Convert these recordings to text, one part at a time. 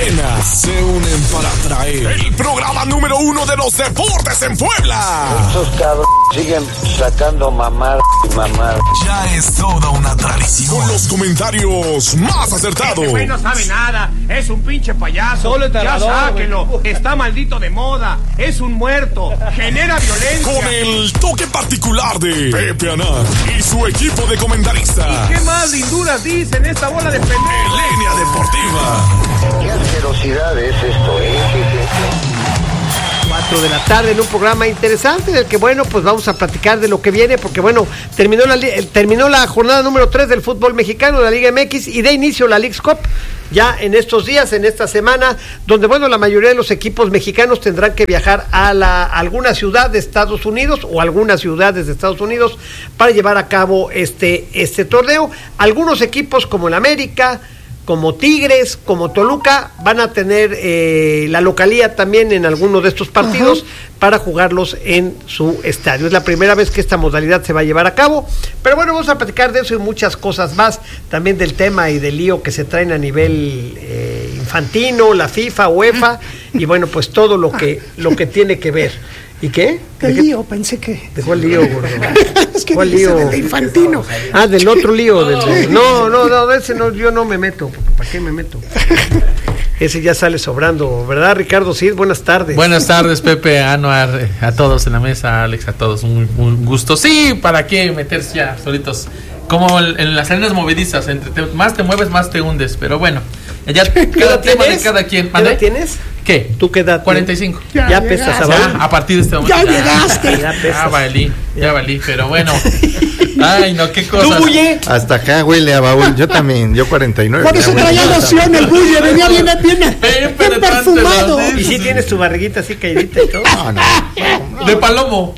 cadenas se unen para traer el programa número 1 de los deportes en Puebla. Esos cabros siguen sacando mamar y mamar. Ya es toda una tradición. Con los comentarios más acertados. Este güey no sabe nada, es un pinche payaso. Solo el ya sáquenlo, está maldito de moda, es un muerto, genera violencia. Con el toque particular de Pepe Anar y su equipo de comentaristas. ¿Qué más linduras dicen esta bola de pendejos? En Línea Deportiva. Qué asquerosidad es esto, 4 de la tarde en un programa interesante en el que, bueno, pues vamos a platicar de lo que viene, porque, bueno, terminó la jornada número 3 del fútbol mexicano de la Liga MX y de inicio la Leagues Cup ya en estos días, en esta semana, donde, bueno, la mayoría de los equipos mexicanos tendrán que viajar a alguna ciudad de Estados Unidos o algunas ciudades de Estados Unidos para llevar a cabo este torneo. Algunos equipos como el América, como Tigres, como Toluca, van a tener la localía también en alguno de estos partidos para jugarlos en su estadio. Es la primera vez que esta modalidad se va a llevar a cabo, pero bueno, vamos a platicar de eso y muchas cosas más, también del tema y del lío que se traen a nivel infantino, la FIFA, UEFA, y bueno, pues todo lo que tiene que ver. ¿Y qué? El lío, pensé que... ¿De cuál lío, gordo? Es que ¿cuál lío? De infantino. Ah, del otro lío. No, de ese no, yo no me meto, porque ¿para qué me meto? Ese ya sale sobrando, ¿verdad, Ricardo Cid? Buenas tardes. Buenas tardes, Pepe, Anuar, a todos en la mesa, Alex, a todos, un gusto. Sí, ¿para qué meterse ya solitos? Como en las arenas movedizas, más te mueves, más te hundes, pero bueno, ya cada tema de cada quien. ¿Qué edad tienes? ¿Qué? ¿Tú qué edad? 45. Ya pesas ya, a partir de este momento. Ya llegaste. Ya valí, pero bueno. Ay, no, qué cosas. ¿Tú, Bulle? Hasta acá huele a baúl. Yo también, yo 49. Por eso traía loción el Bulle, venía bien perfumado. ¿Y si tienes tu barriguita así caidita y todo? No. De palomo.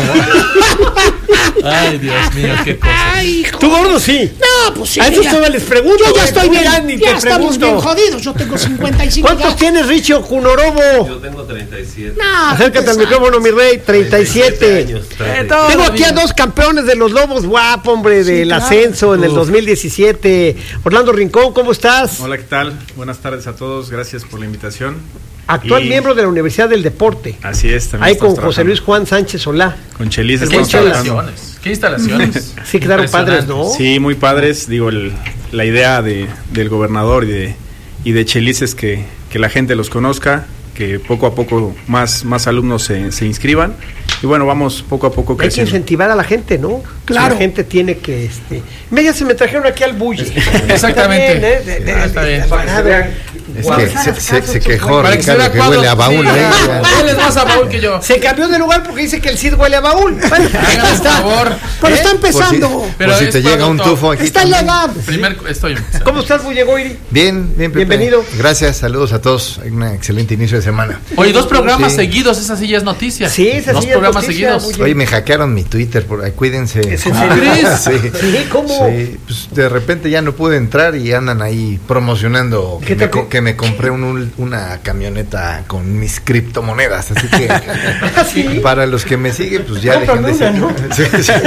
Ay, Dios mío, qué cosa. Ay, hijo. ¿Tú, gordo, sí? No, pues sí. A eso todavía les pregunto. Yo ya estoy bien. Ya estamos bien pregunto. jodidos. Yo tengo 55. ¿Cuántos tienes, Richo Cunorobo? Yo tengo 37. No, Acércate al micrófono, mi rey. 37 años. Tengo aquí a dos campeones de los Lobos guapo, hombre, del ascenso en el 2017. Orlando Rincón, ¿cómo estás? Hola, ¿qué tal? Buenas tardes a todos. Gracias por la invitación. Actual miembro de la Universidad del Deporte. Así es, también. Ahí con José Luis Juan Sánchez Solá. Con Chelis. ¿Qué instalaciones? Sí, quedaron padres, ¿no? Sí, muy padres. Digo, la idea del gobernador y de Chelis es que la gente los conozca, que poco a poco más alumnos se inscriban. Y bueno, vamos poco a poco creciendo. Hay que incentivar a la gente, ¿no? Claro. La gente tiene que... Mira, se me trajeron aquí al Bulle. Exactamente. Está bien. Es que se quejó para Ricardo que huele a baúl. Él es más a baúl que yo. Se cambió de lugar porque dice que el Cid huele a baúl. Bueno, háganme un favor. Pero está empezando. Por si te llega un tufo aquí. Está en la edad. Estoy empezando. ¿Cómo estás, Bulle Goiri? Bien, Pepe. Bienvenido. Gracias, saludos a todos. Un excelente inicio de semana. Oye, 2 programas seguidos, esa sí ya es noticia. Sí, esa sí 2 programas seguidos. Oye, me hackearon mi Twitter, por ahí, cuídense. ¿Es en serio? Sí, ¿cómo? Sí, pues de repente ya no pude entrar y andan ahí promocionando que me compré una camioneta con mis criptomonedas, así que para los que me siguen, pues ya dejen de ser. ¿no? Sí.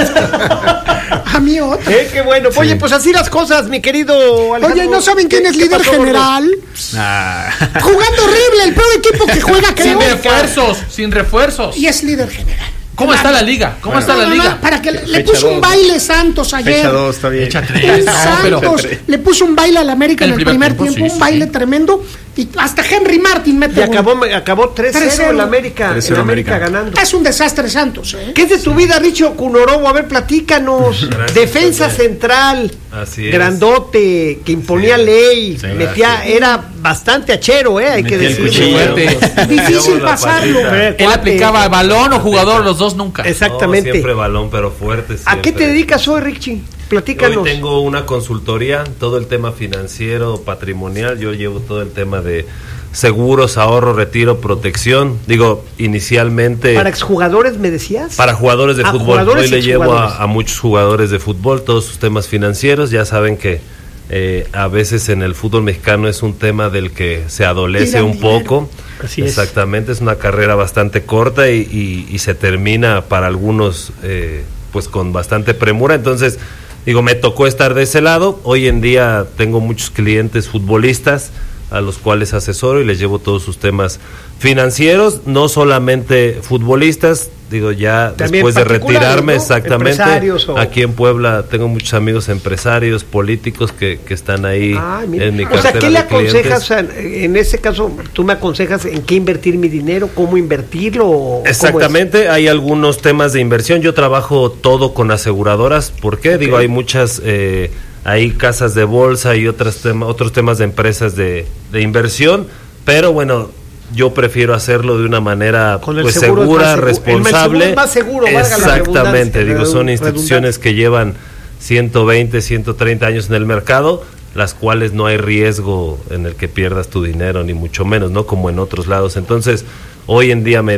A mí otra. Qué bueno. Oye, Sí. pues así las cosas, mi querido Alejandro. Oye, ¿no saben quién es líder pasó, general? Jugando horrible, el peor equipo que juega, creo. Sin refuerzos. Y es líder general. ¿Cómo está la liga? ¿Cómo está la liga? Para que le puso un baile Santos ayer. Fecha 2, está bien. Fecha 3. Santos le puso un baile al América en el primer tiempo, un baile tremendo. Y hasta Henry Martin mete. Y acabó 3-0 el América. 3-0 el América ganando. Es un desastre Santos, ¿eh? ¿Qué es de tu vida, Richo Cunorobo? A ver, platícanos. Defensa central. Así es. Grandote, que imponía ley. Era bastante achero, hay que decirlo. Difícil pasarlo. Él aplicaba balón o jugador, los dos nunca. Exactamente. No, siempre balón, pero fuerte. ¿A qué te dedicas hoy, Richie? Platícanos. Hoy tengo una consultoría, todo el tema financiero, patrimonial. Yo llevo todo el tema de seguros, ahorro, retiro, protección. Digo, inicialmente... ¿Para exjugadores me decías? Para jugadores de fútbol. Hoy le llevo a muchos jugadores de fútbol todos sus temas financieros. Ya saben que a veces en el fútbol mexicano es un tema del que se adolece un poco. Así exactamente, es una carrera bastante corta y se termina para algunos pues con bastante premura. Entonces, digo, me tocó estar de ese lado. Hoy en día tengo muchos clientes futbolistas a los cuales asesoro y les llevo todos sus temas financieros, no solamente futbolistas, digo, ya también después de retirarme, ¿no? Exactamente, aquí en Puebla tengo muchos amigos empresarios, políticos que están ahí en mi cartera. ¿Qué le aconsejas? O sea, en ese caso, ¿tú me aconsejas en qué invertir mi dinero? ¿Cómo invertirlo? Exactamente, hay algunos temas de inversión, yo trabajo todo con aseguradoras, ¿por qué? Digo, hay muchas... hay casas de bolsa y otros temas de empresas de inversión, pero bueno, yo prefiero hacerlo de una manera pues segura, responsable. El más seguro, exactamente, digo, son instituciones que llevan 120, 130 años en el mercado, las cuales no hay riesgo en el que pierdas tu dinero, ni mucho menos, ¿no? Como en otros lados. Entonces, hoy en día me